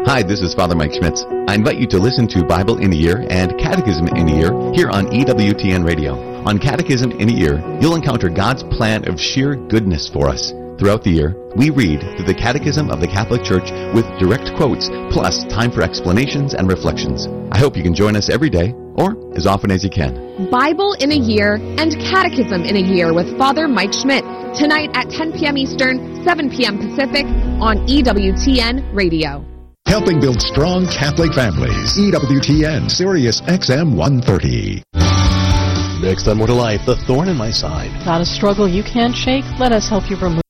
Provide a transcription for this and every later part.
Hi, this is Father Mike Schmitz. I invite you to listen to Bible in a Year and Catechism in a Year here on EWTN Radio. On Catechism in a Year, you'll encounter God's plan of sheer goodness for us. Throughout the year, we read through the Catechism of the Catholic Church with direct quotes, plus time for explanations and reflections. I hope you can join us every day, or as often as you can. Bible in a Year and Catechism in a Year with Father Mike Schmitz. Tonight at 10 p.m. Eastern, 7 p.m. Pacific on EWTN Radio. Helping build strong Catholic families. EWTN, Sirius XM 130. Next on More to Life, the thorn in my side. Got a struggle you can't shake? Let us help you remove.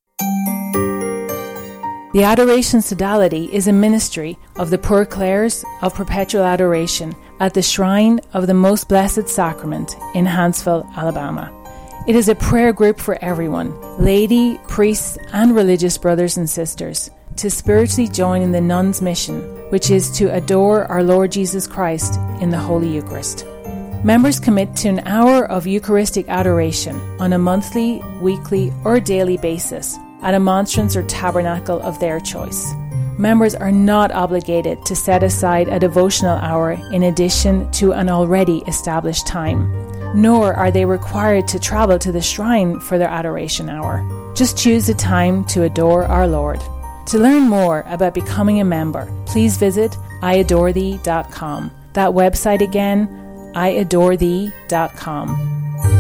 The Adoration Sodality is a ministry of the Poor Clares of Perpetual Adoration at the Shrine of the Most Blessed Sacrament in Huntsville, Alabama. It is a prayer group for everyone, laity, priests, and religious brothers and sisters, to spiritually join in the nuns' mission, which is to adore our Lord Jesus Christ in the Holy Eucharist. Members commit to an hour of Eucharistic adoration on a monthly, weekly, or daily basis at a monstrance or tabernacle of their choice. Members are not obligated to set aside a devotional hour in addition to an already established time, nor are they required to travel to the shrine for their adoration hour. Just choose a time to adore our Lord. To learn more about becoming a member, please visit iadorethee.com. That website again, iadorethee.com.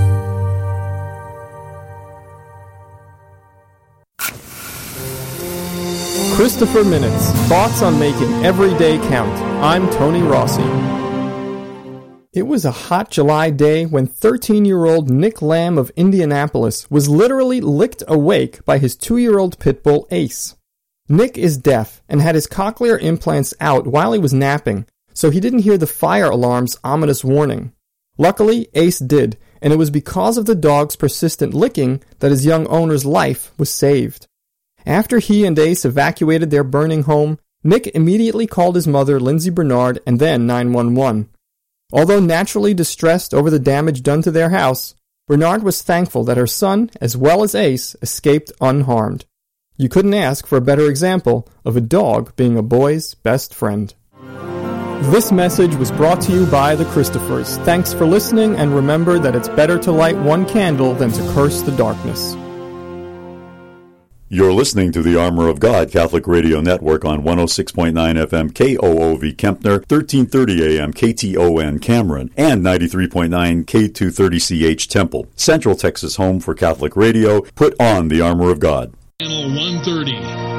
Christopher Minutes, thoughts on making every day count. I'm Tony Rossi. It was a hot July day when 13-year-old Nick Lamb of Indianapolis was literally licked awake by his 2-year-old pit bull Ace. Nick is deaf and had his cochlear implants out while he was napping, so he didn't hear the fire alarm's ominous warning. Luckily, Ace did, and it was because of the dog's persistent licking that his young owner's life was saved. After he and Ace evacuated their burning home, Nick immediately called his mother, Lindsay Bernard, and then 911. Although naturally distressed over the damage done to their house, Bernard was thankful that her son, as well as Ace, escaped unharmed. You couldn't ask for a better example of a dog being a boy's best friend. This message was brought to you by the Christophers. Thanks for listening, and remember that it's better to light one candle than to curse the darkness. You're listening to the Armor of God Catholic Radio Network on 106.9 FM KOOV Kempner, 1330 AM KTON Cameron, and 93.9 K230CH Temple. Central Texas home for Catholic radio. Put on the Armor of God. Channel 130.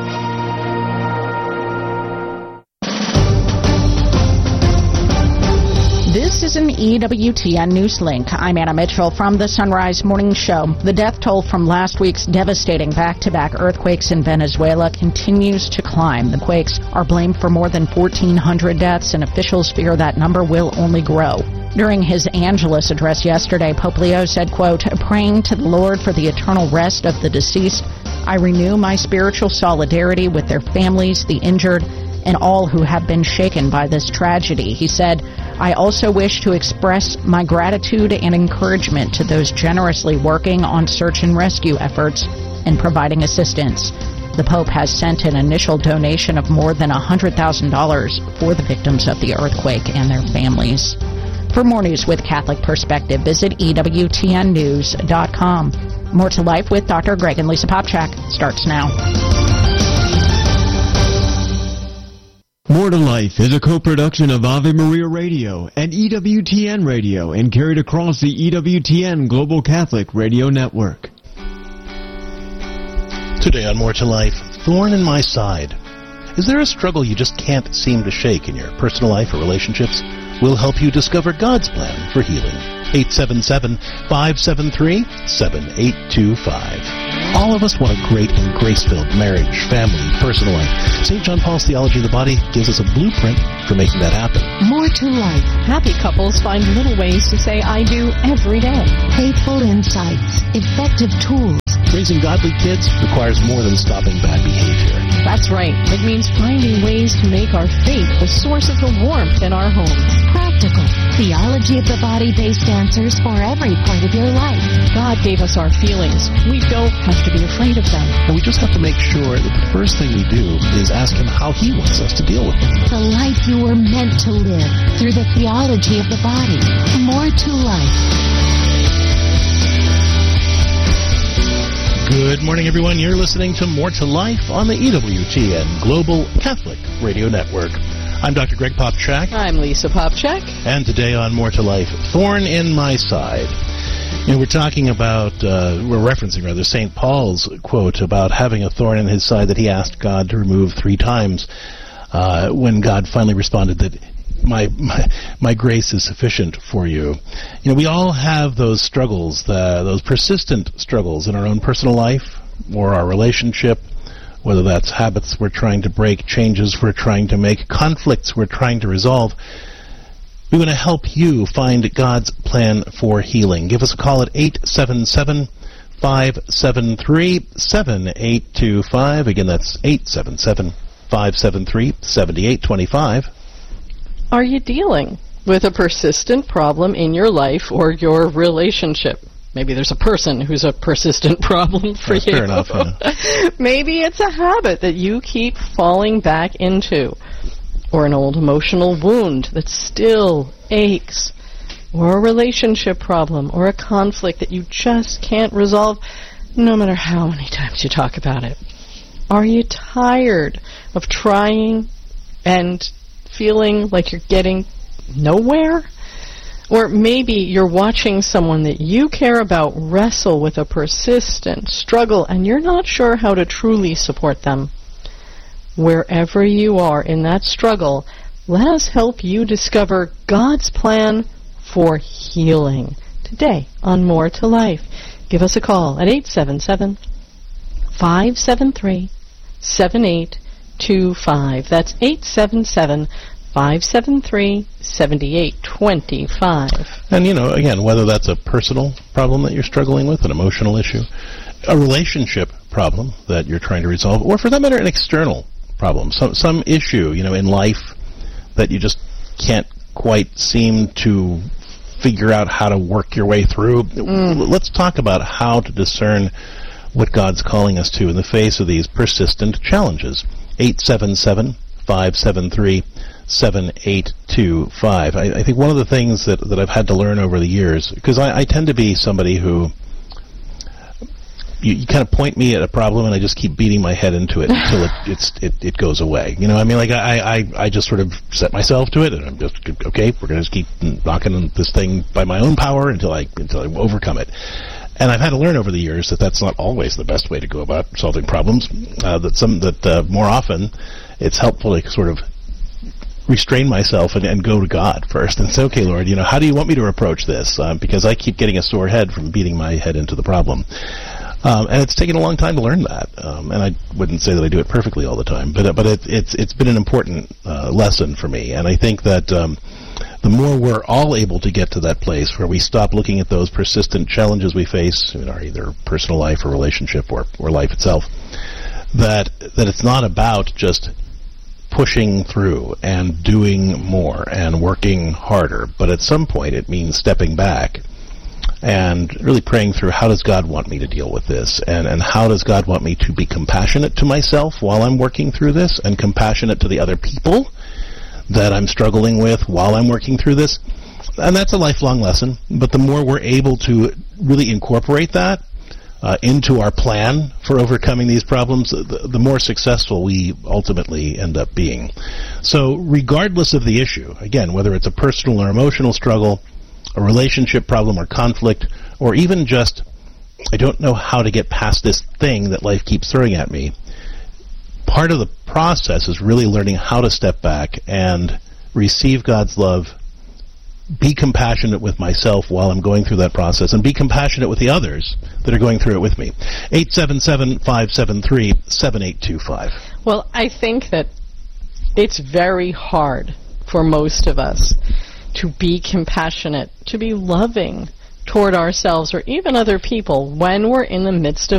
This is an EWTN News Link. I'm Anna Mitchell from the Sunrise Morning Show. The death toll from last week's devastating back-to-back earthquakes in Venezuela continues to climb. The quakes are blamed for more than 1,400 deaths, and officials fear that number will only grow. During his Angelus address yesterday, Pope Leo said, quote, "Praying to the Lord for the eternal rest of the deceased, I renew my spiritual solidarity with their families, the injured, and all who have been shaken by this tragedy." He said, "I also wish to express my gratitude and encouragement to those generously working on search and rescue efforts and providing assistance." The Pope has sent an initial donation of more than $100,000 for the victims of the earthquake and their families. For more news with Catholic Perspective, visit EWTNnews.com. More to Life with Dr. Greg and Lisa Popchak starts now. More to Life is a co-production of Ave Maria Radio and EWTN Radio and carried across the EWTN Global Catholic Radio Network. Today on More to Life, thorn in my side. Is there a struggle you just can't seem to shake in your personal life or relationships? We'll help you discover God's plan for healing. 877-573-7825. All of us want a great and grace-filled marriage, family, personal life. St. John Paul's Theology of the Body gives us a blueprint for making that happen. More to Life. Happy couples find little ways to say I do every day. Faithful insights. Effective tools. Raising godly kids requires more than stopping bad behavior. That's right. It means finding ways to make our faith the source of the warmth in our homes. Practical, theology of the body-based answers for every part of your life. God gave us our feelings. We don't have to be afraid of them. And we just have to make sure that the first thing we do is ask Him how He wants us to deal with them. The life you were meant to live through the theology of the body. More to life. Good morning, everyone. You're listening to More to Life on the EWTN Global Catholic Radio Network. I'm Dr. Greg Popchak. I'm Lisa Popchak. And today on More to Life, Thorn in My Side. You know, we're talking about, we're referencing rather St. Paul's quote about having a thorn in his side that he asked God to remove 3 times when God finally responded that my grace is sufficient for you. You know, we all have those struggles, those persistent struggles in our own personal life or our relationship, whether that's habits we're trying to break, changes we're trying to make, conflicts we're trying to resolve. We want to help you find God's plan for healing. Give us a call at 877-573-7825. Again, that's 877-573-7825. Are you dealing with a persistent problem in your life or your relationship? Maybe there's a person who's a persistent problem for you. Fair enough. Yeah. Maybe it's a habit that you keep falling back into, or an old emotional wound that still aches, or a relationship problem, or a conflict that you just can't resolve no matter how many times you talk about it. Are you tired of trying and feeling like you're getting nowhere? Or maybe you're watching someone that you care about wrestle with a persistent struggle and you're not sure how to truly support them. Wherever you are in that struggle, let us help you discover God's plan for healing. Today on More to Life, give us a call at 877-573-7825. That's 877-573-7825. And, you know, again, whether that's a personal problem that you're struggling with, an emotional issue, a relationship problem that you're trying to resolve, or for that matter, an external problem, some issue, you know, in life that you just can't quite seem to figure out how to work your way through. Let's talk about how to discern what God's calling us to in the face of these persistent challenges. 877-573-7825. I think one of the things that I've had to learn over the years, because I tend to be somebody who, you kind of point me at a problem and I just keep beating my head into it until it goes away. You know, I mean, like I just sort of set myself to it and I'm just, okay, we're going to just keep knocking on this thing by my own power until I overcome it. And I've had to learn over the years that that's not always the best way to go about solving problems. That more often it's helpful to sort of restrain myself and go to God first and say, okay, Lord, you know, how do you want me to approach this? Because I keep getting a sore head from beating my head into the problem. And it's taken a long time to learn that. And I wouldn't say that I do it perfectly all the time, but it's been an important lesson for me. And I think that the more we're all able to get to that place where we stop looking at those persistent challenges we face in our either personal life or relationship or life itself, that it's not about just pushing through and doing more and working harder, but at some point it means stepping back and really praying through, how does God want me to deal with this? And how does God want me to be compassionate to myself while I'm working through this, and compassionate to the other people that I'm struggling with while I'm working through this? And that's a lifelong lesson, but the more we're able to really incorporate that into our plan for overcoming these problems, the more successful we ultimately end up being. So regardless of the issue, again, whether it's a personal or emotional struggle, a relationship problem or conflict, or even just, I don't know how to get past this thing that life keeps throwing at me, part of the process is really learning how to step back and receive God's love, be compassionate with myself while I'm going through that process, and be compassionate with the others that are going through it with me. 877-573-7825. Well, I think that it's very hard for most of us to be compassionate, to be loving toward ourselves or even other people when we're in the midst of